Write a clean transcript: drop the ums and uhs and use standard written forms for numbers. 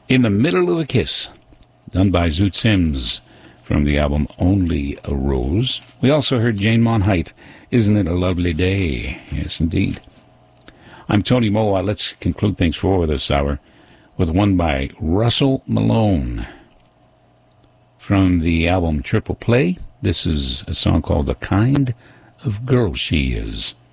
In the Middle of a Kiss, done by Zoot Sims from the album Only a Rose. We also heard Jane Monheit, Isn't It a Lovely Day? Yes, indeed. I'm Tony Moa. Let's conclude things for this hour with one by Russell Malone from the album Triple Play. This is a song called The Kind of Girl She Is.